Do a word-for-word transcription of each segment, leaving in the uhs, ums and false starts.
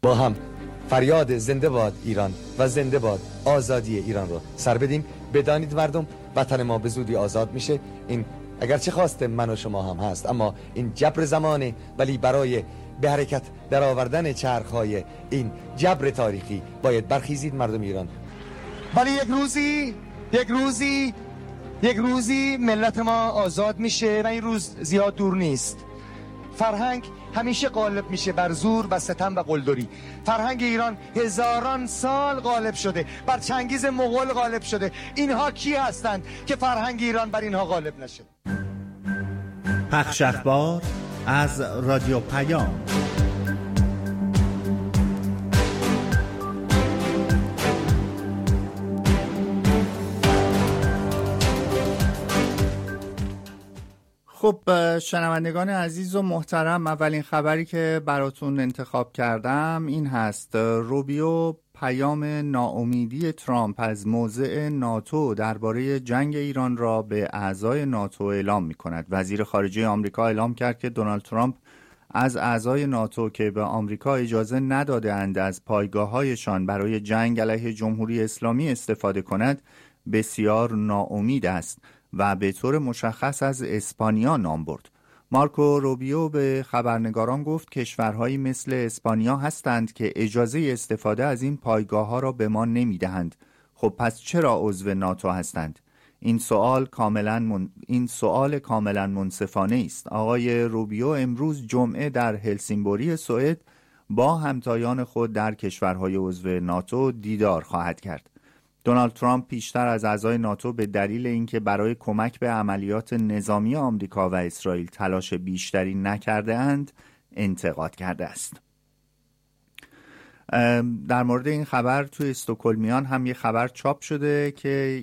با هم فریاد زنده باد ایران و زنده باد آزادی ایران رو سر بدیم. بدانید مردم، وطن ما به زودی آزاد میشه. این اگرچه خواست من و شما هم هست، اما این جبر زمانه، ولی برای به حرکت در آوردن چرخهای این جبر تاریخی باید برخیزید مردم ایران. ولی یک روزی یک روزی یک روزی ملت ما آزاد میشه و این روز زیاد دور نیست. فرهنگ همیشه غالب میشه بر زور و ستم و قلدری. فرهنگ ایران هزاران سال غالب شده، بر چنگیز مغول غالب شده. اینها کی هستند که فرهنگ ایران بر اینها غالب نشه؟ پخش اخبار از رادیو پیام. خب شنوندگان عزیز و محترم، اولین خبری که براتون انتخاب کردم این هست: روبیو پیام ناامیدی ترامپ از موضع ناتو درباره جنگ ایران را به اعضای ناتو اعلام می کند. وزیر خارجه آمریکا اعلام کرد که دونالد ترامپ از اعضای ناتو که به آمریکا اجازه نداده‌اند از پایگاه‌هایشان برای جنگ علیه جمهوری اسلامی استفاده کند بسیار ناامید است و به طور مشخص از اسپانیا نام برد. مارکو روبیو به خبرنگاران گفت کشورهایی مثل اسپانیا هستند که اجازه استفاده از این پایگاه‌ها را به ما نمی‌دهند. خب پس چرا عضو ناتو هستند؟ این سوال کاملا من... این سوال کاملا منصفانه است. آقای روبیو امروز جمعه در هلسینبوری سوئد با همتایان خود در کشورهای عضو ناتو دیدار خواهد کرد. دونالد ترامپ پیشتر از اعضای ناتو به دلیل اینکه برای کمک به عملیات نظامی آمریکا و اسرائیل تلاش بیشتری نکرده اند انتقاد کرده است. در مورد این خبر توی استکهلمیان هم یه خبر چاپ شده که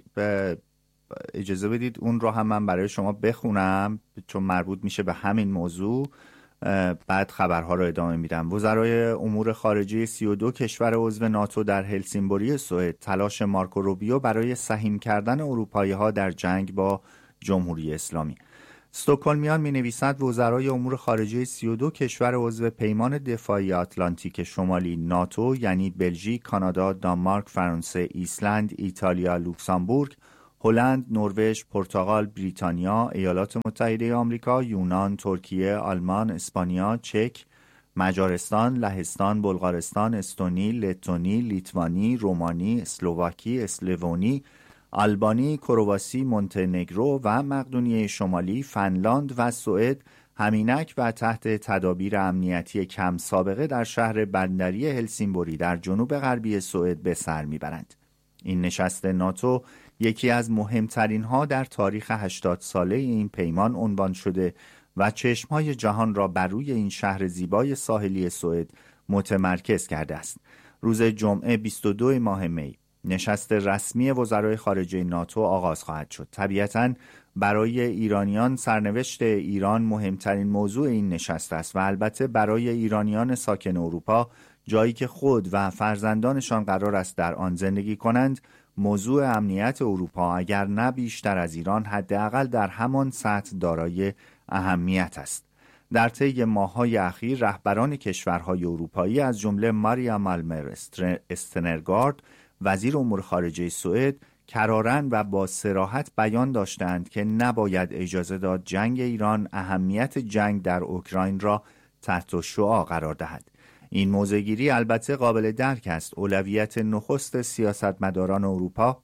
اجازه بدید اون رو هم من برای شما بخونم چون مربوط میشه به همین موضوع. بعد خبرها رو ادامه میدم. وزرای امور خارجه سی و دو کشور عضو ناتو در هلسینبوری سوئد تلاش مارکو روبیو برای سهیم کردن اروپایی‌ها در جنگ با جمهوری اسلامی. استکهلمیان می نویسد وزرای امور خارجه سی و دو کشور عضو پیمان دفاعی آتلانتیک شمالی ناتو یعنی بلژیک، کانادا، دانمارک، فرانسه، ایسلند، ایتالیا، لوکزامبورگ، هلند، نروژ، پرتغال، بریتانیا، ایالات متحده آمریکا، یونان، ترکیه، آلمان، اسپانیا، چک، مجارستان، لهستان، بلغارستان، استونی، لتونی، لیتوانی، رومانی، اسلواکی، اسلوونی، آلبانی، کرواسی، مونتهنگرو و مقدونیه شمالی، فنلاند و سوئد همینک و تحت تدابیر امنیتی کم سابقه در شهر بندری هلسینبوری در جنوب غربی سوئد به سر میبرند. این نشست ناتو یکی از مهمترین ها در تاریخ هشتاد ساله این پیمان عنوان شده و چشمهای جهان را بر روی این شهر زیبای ساحلی سوئد متمرکز کرده است. روز جمعه بیست و دو ماه می نشست رسمی وزرای خارجه ناتو آغاز خواهد شد. طبیعتاً برای ایرانیان سرنوشت ایران مهمترین موضوع این نشست است و البته برای ایرانیان ساکن اروپا، جایی که خود و فرزندانشان قرار است در آن زندگی کنند، موضوع امنیت اروپا اگر نه بیشتر از ایران حداقل در همان سطح دارای اهمیت است. در طی ماه‌های اخیر رهبران کشورهای اروپایی از جمله ماریا مالمر استنرگارد وزیر امور خارجه سوئد کراراً و با صراحت بیان داشتند که نباید اجازه داد جنگ ایران اهمیت جنگ در اوکراین را تحت شعاع قرار دهد. این موضع‌گیری البته قابل درک است. اولویت نخست سیاستمداران اروپا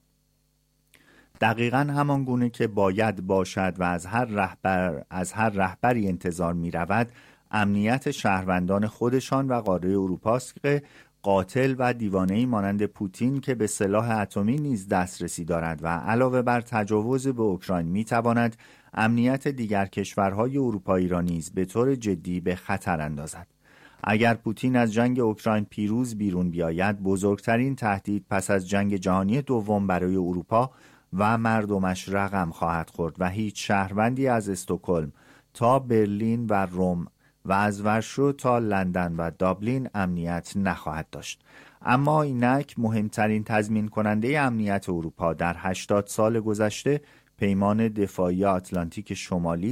دقیقاً همان گونه که باید باشد و از هر رهبر از هر رهبری انتظار می رود امنیت شهروندان خودشان و قاره اروپاست که قاتل و دیوانه‌ای مانند پوتین که به سلاح اتمی نیز دسترسی دارد و علاوه بر تجاوز به اوکراین می تواند امنیت دیگر کشورهای اروپایی را نیز به طور جدی به خطر اندازد. اگر پوتین از جنگ اوکراین پیروز بیرون بیاید، بزرگترین تهدید پس از جنگ جهانی دوم برای اروپا و مردمش رقم خواهد خورد و هیچ شهروندی از استکهلم تا برلین و روم و از ورشو تا لندن و دابلین امنیت نخواهد داشت. اما اینک مهمترین تضمین کننده امنیت اروپا در هشتاد سال گذشته پیمان دفاعی آتلانتیک شمالی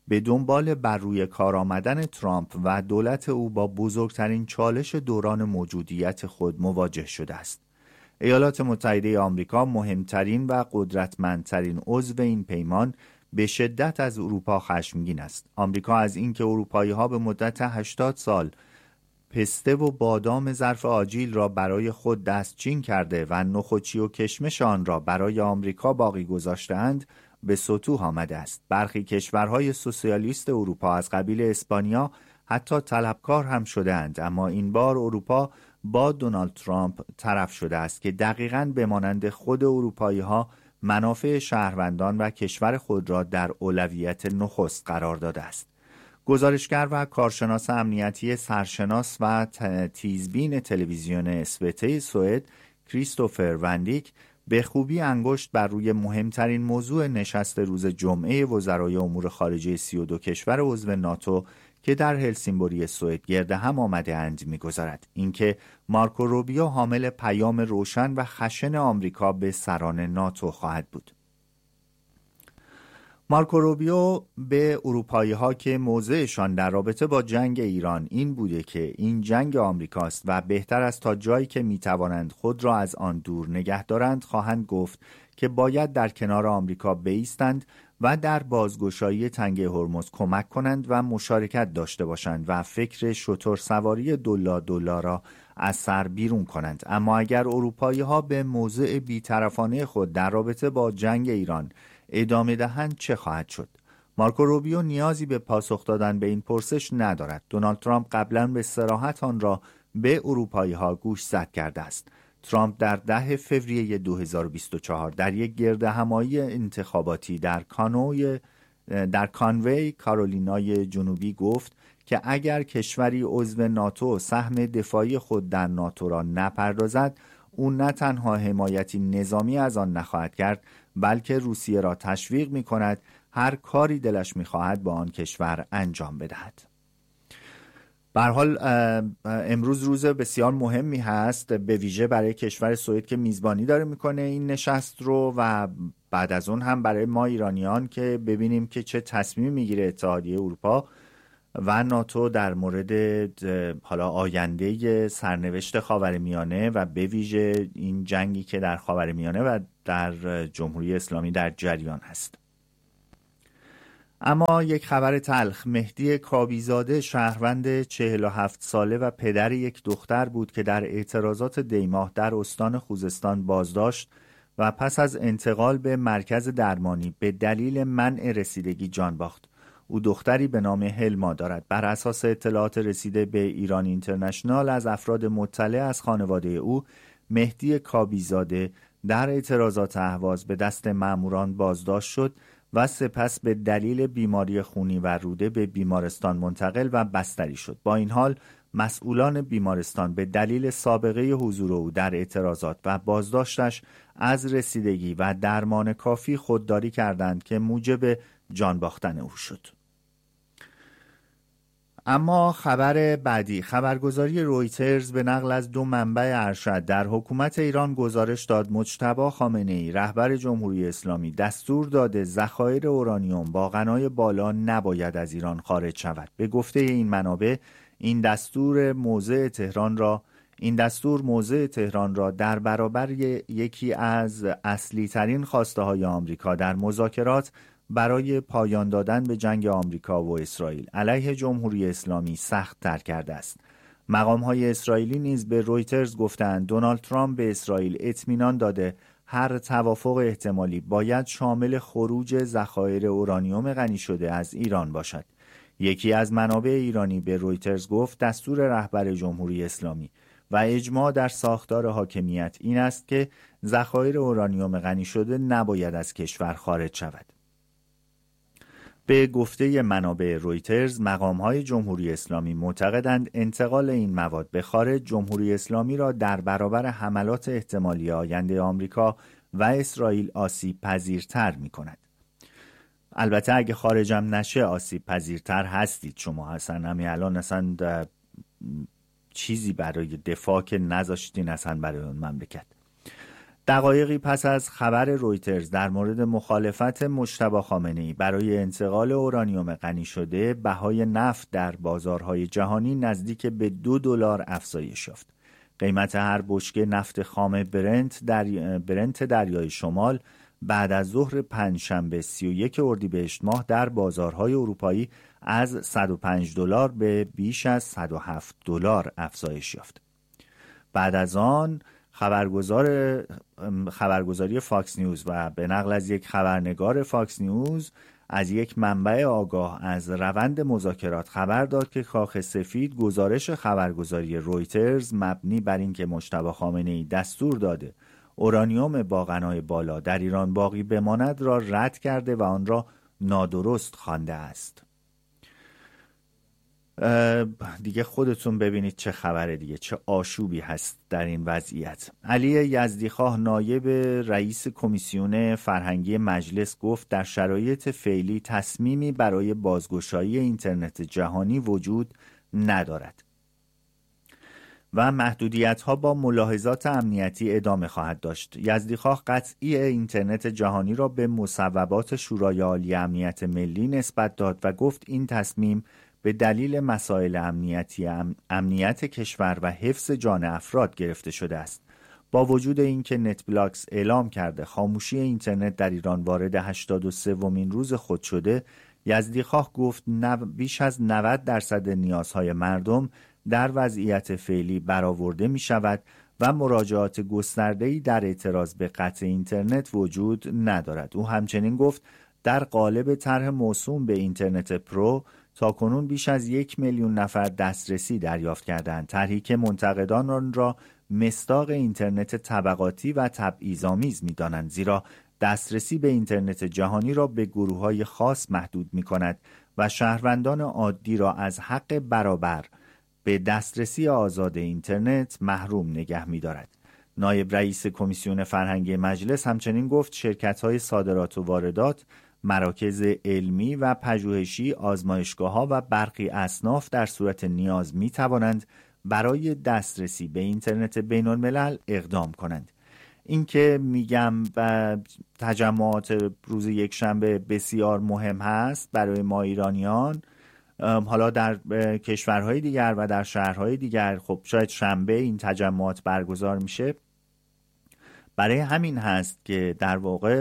به دنبال بر روی کار آمدن ترامپ و دولت او با بزرگترین چالش دوران موجودیت خود مواجه شده است. ایالات متحده آمریکا مهمترین و قدرتمندترین عضو این پیمان به شدت از اروپا خشمگین است. آمریکا از اینکه اروپایی‌ها به مدت هشتاد سال پسته و بادام ظرف آجیل را برای خود دستچین کرده و نخودچی و کشمش آن را برای آمریکا باقی گذاشته‌اند به سطوح آمده است. برخی کشورهای سوسیالیست اروپا از قبیل اسپانیا حتی طلبکار هم شده‌اند، اما این بار اروپا با دونالد ترامپ طرف شده است که دقیقاً به مانند خود اروپایی‌ها منافع شهروندان و کشور خود را در اولویت نخست قرار داده است. گزارشگر و کارشناس امنیتی سرشناس و تیزبین تلویزیون اسوته سوئد کریستوفر وندیک به خوبی انگشت بر روی مهمترین موضوع نشست روز جمعه وزرای امور خارجه سی و دو کشور عضو ناتو که در هلسینبوری سوئد گرد هم آمده اند می‌گذارد، اینکه مارکو روبیو حامل پیام روشن و خشن آمریکا به سران ناتو خواهد بود. مارکو روبیو به اروپایی‌ها که موضعشان در رابطه با جنگ ایران این بوده که این جنگ آمریکاست و بهتر است تا جایی که می‌توانند خود را از آن دور نگه دارند خواهند گفت که باید در کنار آمریکا بایستند و در بازگشایی تنگه هرمز کمک کنند و مشارکت داشته باشند و فکر شتر سواری دلا دلا را از سر بیرون کنند. اما اگر اروپایی‌ها به موضع بی‌طرفانه خود در رابطه با جنگ ایران ادامه دهند چه خواهد شد؟ مارکو روبیو نیازی به پاسخ دادن به این پرسش ندارد. دونالد ترامپ قبلا به صراحت آن را به اروپایی‌ها گوشزد کرده است. ترامپ در ده فوریه دو هزار و بیست و چهار در یک گردهمایی انتخاباتی در کانوی در کانوی کارولینای جنوبی گفت که اگر کشوری عضو ناتو سهم دفاعی خود در ناتو را نپردازد، او نه تنها حمایتی نظامی از آن نخواهد کرد، بلکه روسیه را تشویق می کند هر کاری دلش می خواهد با آن کشور انجام بدهد. به هر حال امروز روز بسیار مهمی هست، به ویژه برای کشور سوئد که میزبانی داره میکنه این نشست رو و بعد از اون هم برای ما ایرانیان که ببینیم که چه تصمیمی میگیره اتحادیه اروپا و ناتو در مورد حالا آینده سرنوشت خاورمیانه و به ویژه این جنگی که در خاورمیانه و در جمهوری اسلامی در جریان هست. اما یک خبر تلخ: مهدی کابیزاده شهروند چهل و هفت ساله و پدر یک دختر بود که در اعتراضات دیماه در استان خوزستان بازداشت و پس از انتقال به مرکز درمانی به دلیل منع رسیدگی جان باخت. او دختری به نام هلما دارد. بر اساس اطلاعات رسیده به ایران اینترنشنال از افراد مطلع از خانواده او، مهدی کابیزاده در اعتراضات اهواز به دست ماموران بازداشت شد و سپس به دلیل بیماری خونی و روده به بیمارستان منتقل و بستری شد. با این حال مسئولان بیمارستان به دلیل سابقه حضور او در اعتراضات و بازداشتش از رسیدگی و درمان کافی خودداری کردند که موجب جان باختن او شد. اما خبر بعدی: خبرگزاری رویترز به نقل از دو منبع ارشد در حکومت ایران گزارش داد مجتبی خامنه‌ای رهبر جمهوری اسلامی دستور داده ذخایر اورانیوم با غنای بالا نباید از ایران خارج شود. به گفته این منابع این دستور موضع تهران را این دستور موضع تهران را در برابر یکی از اصلی ترین خواسته های آمریکا در مذاکرات برای پایان دادن به جنگ آمریکا و اسرائیل علیه جمهوری اسلامی سخت تر کرده است. مقام‌های اسرائیلی نیز به رویترز گفتند دونالد ترامپ به اسرائیل اطمینان داده هر توافق احتمالی باید شامل خروج ذخایر اورانیوم غنی شده از ایران باشد. یکی از منابع ایرانی به رویترز گفت دستور رهبر جمهوری اسلامی و اجماع در ساختار حاکمیت این است که ذخایر اورانیوم غنی شده نباید از کشور خارج شود. به گفته منابع رویترز مقام‌های جمهوری اسلامی معتقدند انتقال این مواد به خارج جمهوری اسلامی را در برابر حملات احتمالی آینده آمریکا و اسرائیل آسیب پذیرتر می‌کند. البته اگه خارجم نشه آسیب پذیرتر هستید شما، اصلا همین الان اصلا چیزی برای دفاع که نذاشتین اصلا برای اون مملکت. دقایقی پس از خبر رویترز در مورد مخالفت مجتبی خامنه‌ای برای انتقال اورانیوم غنی شده، بهای نفت در بازارهای جهانی نزدیک به دو دلار افزایش یافت. قیمت هر بشکه نفت خام برنت در برنت دریای شمال بعد از ظهر پنجشنبه سی و یک اردیبهشت ماه در بازارهای اروپایی از صد و پنج دلار به بیش از صد و هفت دلار افزایش یافت. بعد از آن خبرگزار خبرگزاری فاکس نیوز و به نقل از یک خبرنگار فاکس نیوز از یک منبع آگاه از روند مذاکرات خبر داد که کاخ سفید گزارش خبرگزاری رویترز مبنی بر اینکه مجتبی خامنه‌ای دستور داده اورانیوم با غنای بالا در ایران باقی بماند را رد کرده و آن را نادرست خوانده است. دیگه خودتون ببینید چه خبره دیگه، چه آشوبی هست در این وضعیت. علی یزدیخواه نایب رئیس کمیسیون فرهنگی مجلس گفت در شرایط فعلی تصمیمی برای بازگشایی اینترنت جهانی وجود ندارد و محدودیت‌ها با ملاحظات امنیتی ادامه خواهد داشت. یزدیخواه قطعی اینترنت جهانی را به مصوبات شورای عالی امنیت ملی نسبت داد و گفت این تصمیم به دلیل مسائل امنیتی ام... امنیت کشور و حفظ جان افراد گرفته شده است. با وجود اینکه نت بلاکس اعلام کرده خاموشی اینترنت در ایران وارد هشتاد و سومین روز خود شده، یزدیخواه گفت نو... بیش از نود درصد نیازهای مردم در وضعیت فعلی برآورده می شود و مراجعات گسترده‌ای در اعتراض به قطع اینترنت وجود ندارد. او همچنین گفت در قالب طرح موسوم به اینترنت پرو تاکنون بیش از یک میلیون نفر دسترسی دریافت کردند. طرحی که منتقدان آن را مصداق اینترنت طبقاتی و تبعیض‌آمیز می‌دانند، زیرا دسترسی به اینترنت جهانی را به گروه‌های خاص محدود می‌کند و شهروندان عادی را از حق برابر به دسترسی آزاد اینترنت محروم نگه می‌دارد. نایب رئیس کمیسیون فرهنگی مجلس همچنین گفت شرکت‌های صادرات و واردات، مراکز علمی و پژوهشی، آزمایشگاه‌ها و برخی اصناف در صورت نیاز می‌توانند برای دسترسی به اینترنت بین‌الملل اقدام کنند. این که میگم تجمعات روز یکشنبه بسیار مهم هست برای ما ایرانیان، حالا در کشورهای دیگر و در شهرهای دیگر خب شاید شنبه این تجمعات برگزار میشه. برای همین هست که در واقع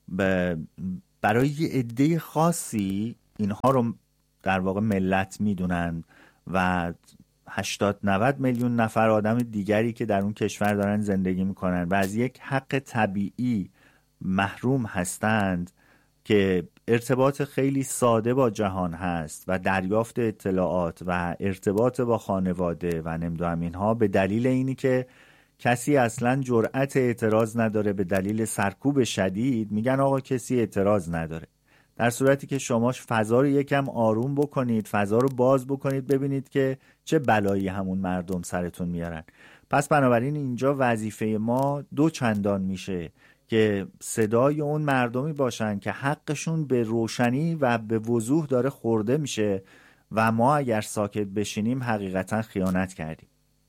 برای یه عده خاصی اینها رو در واقع ملت میدونن و هشتاد نود میلیون نفر آدم دیگری که در اون کشور دارن زندگی میکنن و از یک حق طبیعی محروم هستند که ارتباط خیلی ساده با جهان هست و دریافت اطلاعات و ارتباط با خانواده و نمیدونم اینها، به دلیل اینی که کسی اصلا جرأت اعتراض نداره به دلیل سرکوب شدید، میگن آقا کسی اعتراض نداره. در صورتی که شما فضا رو یکم آروم بکنید، فضا رو باز بکنید، ببینید که چه بلایی همون مردم سرتون میارن. پس بنابراین اینجا وظیفه ما دو چندان میشه که صدای اون مردمی باشن که حقشون به روشنی و به وضوح داره خورده میشه و ما اگر ساکت بشینیم حقیقتا خیانت کردیم.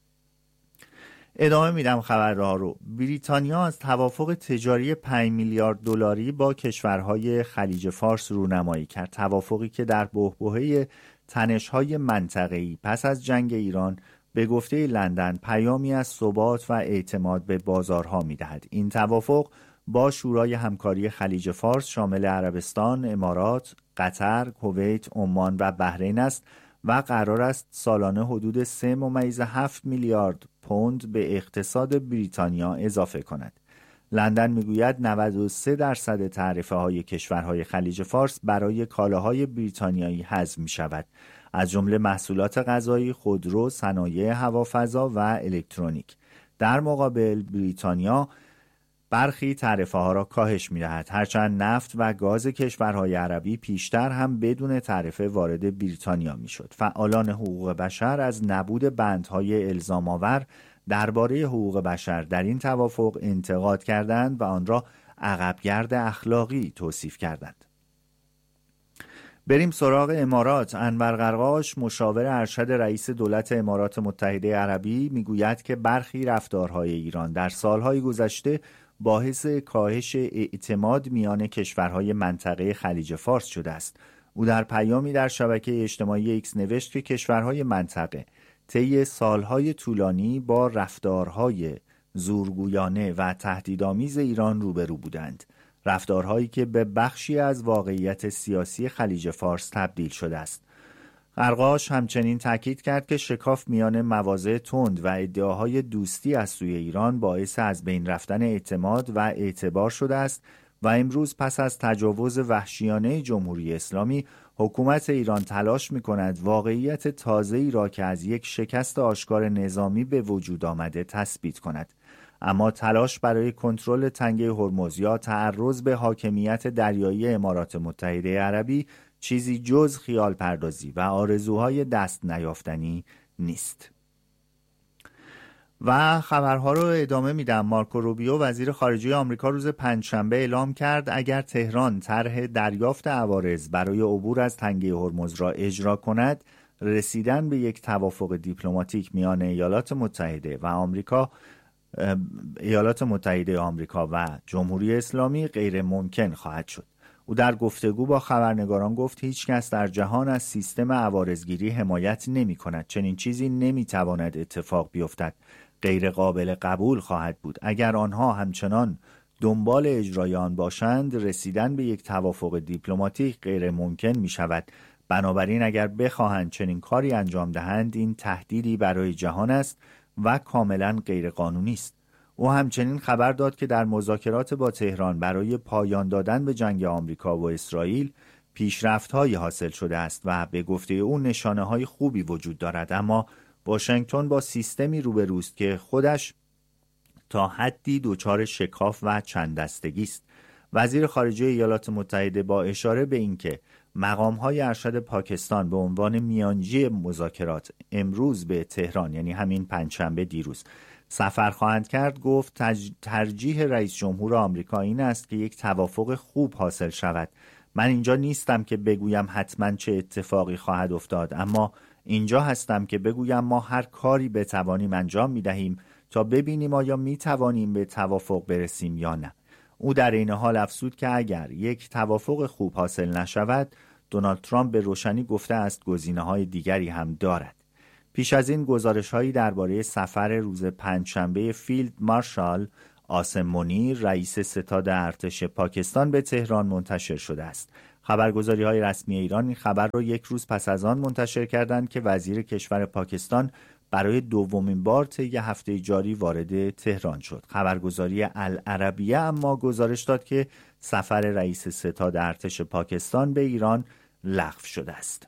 ادامه میدم خبرها رو. بریتانیا از توافق تجاری پنج میلیارد دلاری با کشورهای خلیج فارس رونمایی کرد. توافقی که در بحبوحه تنش‌های منطقه‌ای پس از جنگ ایران به گفته لندن پیامی از ثبات و اعتماد به بازارها می‌دهد. این توافق با شورای همکاری خلیج فارس شامل عربستان، امارات، قطر، کویت، عمان و بحرین است و قرار است سالانه حدود سه ممیز هفت میلیارد پوند به اقتصاد بریتانیا اضافه کند. لندن میگوید نود و سه درصد تعرفه های کشورهای خلیج فارس برای کالاهای بریتانیایی حذف می شود، از جمله محصولات غذایی، خودرو، صنایع هوافضا و الکترونیک. در مقابل بریتانیا برخی تعرفه ها را کاهش می دهد، هرچند نفت و گاز کشورهای عربی پیشتر هم بدون تعرفه وارد بریتانیا می شد. فعالان حقوق بشر از نبود بندهای الزام آور درباره حقوق بشر در این توافق انتقاد کردند و آن را عقبگرد اخلاقی توصیف کردند. بریم سراغ امارات. انور قرقاش مشاور ارشد رئیس دولت امارات متحده عربی میگوید که برخی رفتارهای ایران در سالهای گذشته باعث کاهش اعتماد میان کشورهای منطقه خلیج فارس شده است. او در پیامی در شبکه اجتماعی ایکس نوشت که کشورهای منطقه طی سالهای طولانی با رفتارهای زورگویانه و تهدیدآمیز ایران روبرو بودند، رفتارهایی که به بخشی از واقعیت سیاسی خلیج فارس تبدیل شده است. قرقاش همچنین تاکید کرد که شکاف میان مواضع تند و ادعاهای دوستی از سوی ایران باعث از بین رفتن اعتماد و اعتبار شده است و امروز پس از تجاوز وحشیانه جمهوری اسلامی حکومت ایران تلاش می‌کند واقعیت تازه‌ای را که از یک شکست آشکار نظامی به وجود آمده تثبیت کند. اما تلاش برای کنترل تنگه هرمز یا تعرض به حاکمیت دریایی امارات متحده عربی چیزی جز خیال پردازی و آرزوهای دست نیافتنی نیست. و خبرها رو ادامه میدم. مارکو روبیو وزیر خارجه آمریکا روز پنجشنبه اعلام کرد اگر تهران طرح دریافت عوارض برای عبور از تنگه هرمز را اجرا کند، رسیدن به یک توافق دیپلماتیک میان ایالات متحده و آمریکا ایالات متحده آمریکا و جمهوری اسلامی غیر ممکن خواهد شد. او در گفتگو با خبرنگاران گفت هیچ کس در جهان از سیستم عوارضگیری حمایت نمی کند. چنین چیزی نمی تواند اتفاق بیفتد. غیر قابل قبول خواهد بود. اگر آنها همچنان دنبال اجرای آن باشند، رسیدن به یک توافق دیپلماتیک غیر ممکن می شود. بنابراین اگر بخواهند چنین کاری انجام دهند، این تهدیدی برای جهان است و کاملا غیر قانونی است. او همچنین خبر داد که در مذاکرات با تهران برای پایان دادن به جنگ آمریکا و اسرائیل پیشرفت‌هایی حاصل شده است و به گفته او نشانه‌های خوبی وجود دارد، اما واشنگتن با سیستمی روبروست که خودش تا حدی دچار شکاف و چند دستگی است. وزیر خارجه ایالات متحده با اشاره به اینکه مقام‌های ارشد پاکستان به عنوان میانجی مذاکرات امروز به تهران، یعنی همین پنجشنبه دیروز، سفر خواهند کرد، گفت تج... ترجیح رئیس جمهور آمریکا این است که یک توافق خوب حاصل شود. من اینجا نیستم که بگویم حتما چه اتفاقی خواهد افتاد، اما اینجا هستم که بگویم ما هر کاری بتوانیم انجام می‌دهیم تا ببینیم آیا می‌توانیم به توافق برسیم یا نه. او در این حال افزود که اگر یک توافق خوب حاصل نشود، دونالد ترامپ به روشنی گفته است گزینه‌های دیگری هم دارد. پیش از این گزارش‌هایی درباره سفر روز پنجشنبه فیلد مارشال عاصم منیر رئیس ستاد ارتش پاکستان به تهران منتشر شده است. خبرگزاری‌های رسمی ایران این خبر را یک روز پس از آن منتشر کردند که وزیر کشور پاکستان برای دومین بار طی هفته جاری وارد تهران شد. خبرگزاری العربیه اما گزارش داد که سفر رئیس ستاد ارتش پاکستان به ایران لغو شده است.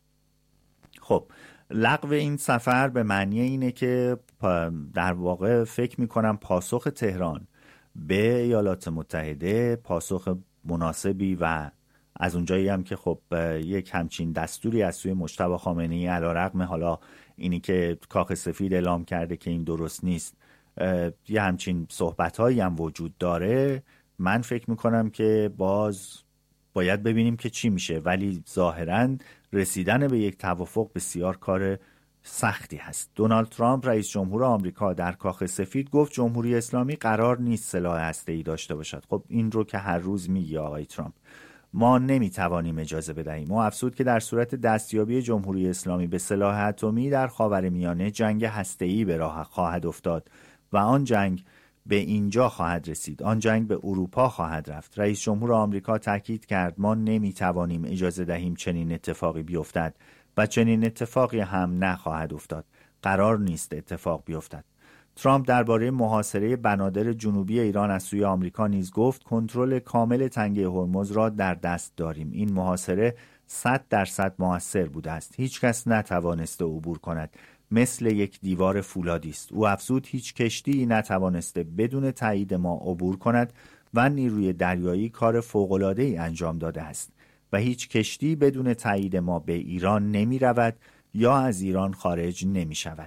خب، لغو این سفر به معنی اینه که در واقع فکر می‌کنم پاسخ تهران به ایالات متحده پاسخ مناسبی و از اونجایی هم که خب یک همچین دستوری از سوی مجتبی خامنه‌ای علیرغم حالا اینی که کاخ سفید اعلام کرده که این درست نیست، یه همچین صحبت‌هایی هم وجود داره، من فکر میکنم که باز باید ببینیم که چی میشه، ولی ظاهراً رسیدن به یک توافق بسیار کار سختی هست. دونالد ترامپ رئیس جمهور آمریکا در کاخ سفید گفت جمهوری اسلامی قرار نیست سلاح هسته‌ای داشته باشد. خب این رو که هر روز میگه آقای ترامپ، ما نمیتوانیم اجازه بدهیم. او افزود که در صورت دستیابی جمهوری اسلامی به سلاح اتمی در خاورمیانه جنگ هسته‌ای به راه خواهد افتاد و آن جنگ به اینجا خواهد رسید، آن جنگ به اروپا خواهد رفت. رئیس جمهور آمریکا تاکید کرد ما نمیتوانیم اجازه دهیم چنین اتفاقی بیفتد و چنین اتفاقی هم نخواهد افتاد. قرار نیست اتفاق بیفتد. ترامپ درباره محاصره بنادر جنوبی ایران از سوی آمریکا نیز گفت کنترل کامل تنگه هرمز را در دست داریم. این محاصره صد درصد موثر بوده است. هیچ کس نتوانسته عبور کند. مثل یک دیوار فولادی است. او افزود هیچ کشتی نتوانسته بدون تایید ما عبور کند و نیروی دریایی کار فوق‌العاده‌ای انجام داده است و هیچ کشتی بدون تایید ما به ایران نمی رود یا از ایران خارج نمی شود.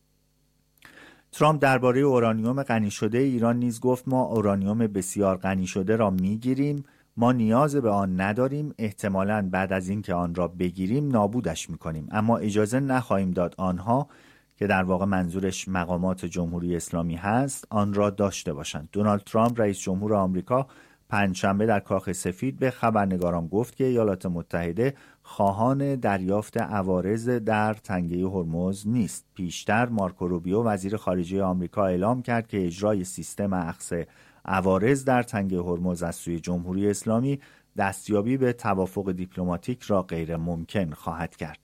ترامپ درباره اورانیوم غنی شده ایران نیز گفت ما اورانیوم بسیار غنی شده را می گیریم ما نیاز به آن نداریم، احتمالاً بعد از اینکه آن را بگیریم نابودش میکنیم، اما اجازه نخواهیم داد آنها، که در واقع منظورش مقامات جمهوری اسلامی هست، آن را داشته باشند. دونالد ترامپ رئیس جمهور آمریکا پنجشنبه در کاخ سفید به خبرنگاران گفت که ایالات متحده خواهان دریافت عوارض در تنگه هرمز نیست. پیشتر مارکو روبیو وزیر خارجه آمریکا اعلام کرد که اجرای سیستم اخذ عوارض در تنگه هرمز از سوی جمهوری اسلامی دستیابی به توافق دیپلماتیک را غیر ممکن خواهد کرد.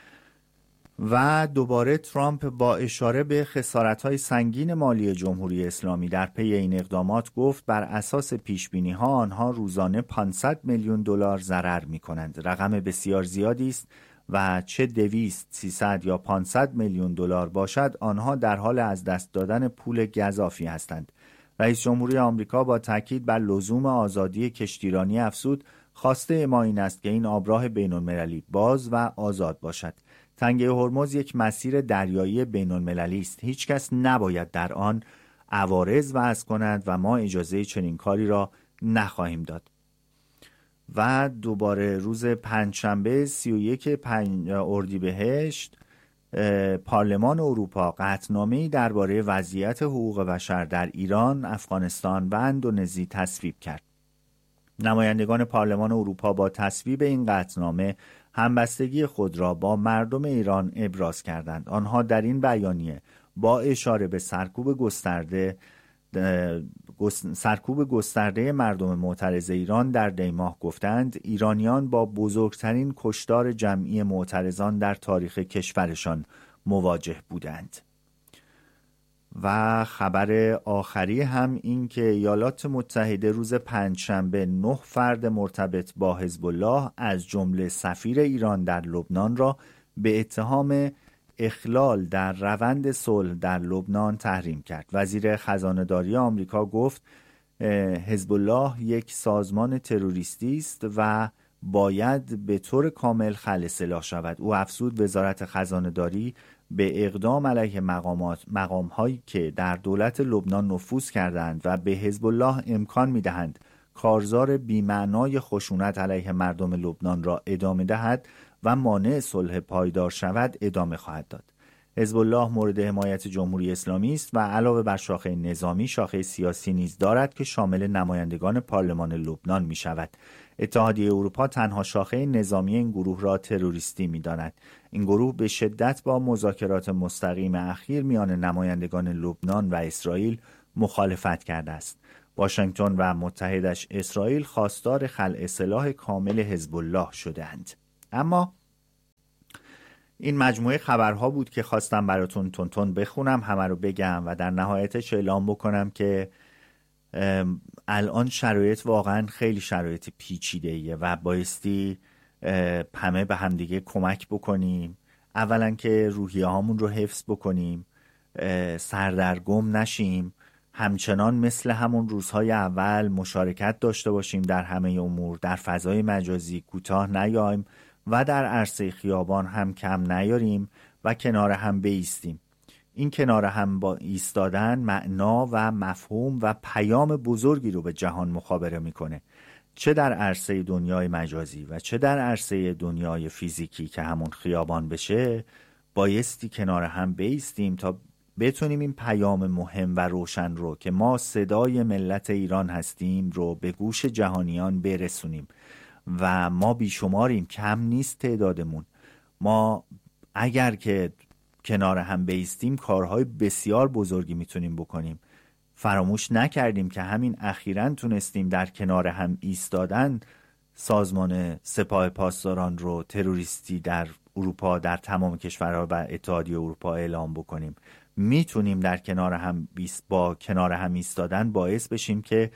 و دوباره ترامپ با اشاره به خسارت‌های سنگین مالی جمهوری اسلامی در پی این اقدامات گفت بر اساس پیش‌بینی‌ها آنها روزانه پانصد میلیون دلار ضرر می‌کنند. رقم بسیار زیادی است و چه دویست، سیصد یا پانصد میلیون دلار باشد، آنها در حال از دست دادن پول گزافی هستند. رئیس جمهوری آمریکا با تاکید بر لزوم آزادی کشتیرانی افزود: خواسته ما این است که این آبراه بین‌المللی باز و آزاد باشد. تنگه هرمز یک مسیر دریایی بین‌المللی است. هیچ کس نباید در آن عوارض وضع کند و ما اجازه چنین کاری را نخواهیم داد. و دوباره روز پنجشنبه سی و یک اردیبهشت پارلمان اروپا قطعنامه‌ای درباره وضعیت حقوق بشر در ایران، افغانستان و اندونزی تصویب کرد. نمایندگان پارلمان اروپا با تصویب این قطعنامه همبستگی خود را با مردم ایران ابراز کردند. آنها در این بیانیه با اشاره به سرکوب گسترده سرکوب گسترده مردم معترض ایران در دیماه گفتند ایرانیان با بزرگترین کشتار جمعی معترضان در تاریخ کشورشان مواجه بودند. و خبر آخری هم این که ایالات متحده روز پنجشنبه نه فرد مرتبط با حزب الله از جمله سفیر ایران در لبنان را به اتهام اخلال در روند صلح در لبنان تحریم کرد. وزیر خزانه‌داری آمریکا گفت حزب الله یک سازمان تروریستی است و باید به طور کامل خلع سلاح شود. او افزود وزارت خزانه‌داری به اقدام علیه مقامات مقام‌هایی که در دولت لبنان نفوذ کردند و به حزب الله امکان می‌دهند کارزار بی‌معنای خشونت علیه مردم لبنان را ادامه دهد و مانع صلح پایدار شود ادامه خواهد داد. حزب الله مورد حمایت جمهوری اسلامی است و علاوه بر شاخه نظامی شاخه سیاسی نیز دارد که شامل نمایندگان پارلمان لبنان می شود. اتحادیه اروپا تنها شاخه نظامی این گروه را تروریستی می داند. این گروه به شدت با مذاکرات مستقیم اخیر میان نمایندگان لبنان و اسرائیل مخالفت کرده است. واشنگتن و متحدش اسرائیل خواستار خلع سلاح کامل حزب الله شدند. اما این مجموعه خبرها بود که خواستم براتون تون تون بخونم، همه رو بگم و در نهایتش اعلام بکنم که الان شرایط واقعا خیلی شرایط پیچیده‌ایه و بایستی همه به همدیگه کمک بکنیم. اولا که روحیه هامون رو حفظ بکنیم، سردرگم نشیم، همچنان مثل همون روزهای اول مشارکت داشته باشیم در همه امور، در فضای مجازی کوتاه نیایم و در عرصه خیابان هم کم نیاریم و کنار هم بایستیم. این کنار هم با ایستادن معنا و مفهوم و پیام بزرگی رو به جهان مخابره میکنه، چه در عرصه دنیای مجازی و چه در عرصه دنیای فیزیکی که همون خیابان بشه. بایستی کنار هم بایستیم تا بتونیم این پیام مهم و روشن رو که ما صدای ملت ایران هستیم رو به گوش جهانیان برسونیم و ما بیشماریم، کم نیست تعدادمون. ما اگر که کنار هم بایستیم کارهای بسیار بزرگی میتونیم بکنیم. فراموش نکردیم که همین اخیراً تونستیم در کنار هم ایستادن سازمان سپاه پاسداران رو تروریستی در اروپا، در تمام کشورها و اتحادیه اروپا اعلام بکنیم. میتونیم در کنار هم با کنار هم ایستادن باعث بشیم که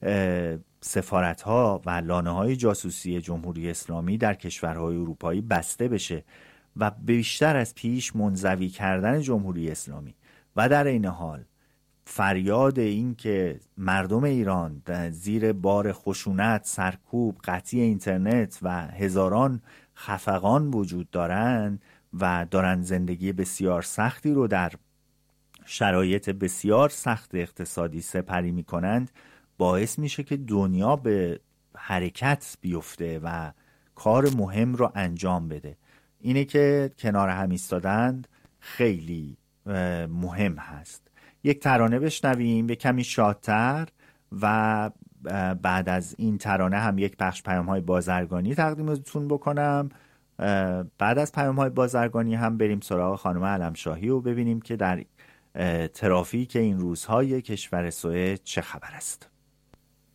سفارت‌ها و لانه‌های جاسوسی جمهوری اسلامی در کشورهای اروپایی بسته بشه و بیشتر از پیش منزوی کردن جمهوری اسلامی و در این حال فریاد این که مردم ایران زیر بار خشونت، سرکوب، قطعی اینترنت و هزاران خفقان وجود دارند و دارن زندگی بسیار سختی رو در شرایط بسیار سخت اقتصادی سپری می کنند، باعث میشه که دنیا به حرکت بیفته و کار مهم رو انجام بده. اینه که کنار هم ایستادند خیلی مهم هست. یک ترانه بشنویم به کمی شادتر و بعد از این ترانه هم یک بخش پیام های بازرگانی تقدیمتون بکنم. بعد از پیام های بازرگانی هم بریم سراغ خانم علمشاهی و ببینیم که در ترافیک این روزهای کشور سوئد چه خبر است.